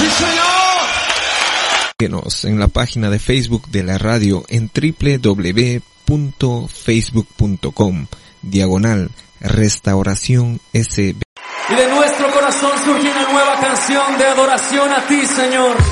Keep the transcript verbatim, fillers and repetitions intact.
¡Sí, señor! Síguenos en la página de Facebook de la radio en doble u doble u doble u punto facebook punto com diagonal Restauración S B. Y de nuestro corazón surge una nueva canción de adoración a ti, Señor.